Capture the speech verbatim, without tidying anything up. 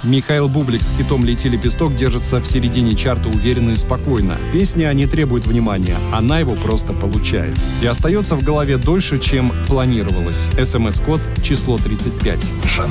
Михаил Бублик с хитом «Лети, лепесток» держится в середине чарта уверенно и спокойно. Песня не требует внимания, она его просто получает. И остается в голове дольше, чем планировалось. эс эм эс-код число тридцать пять. Шансон.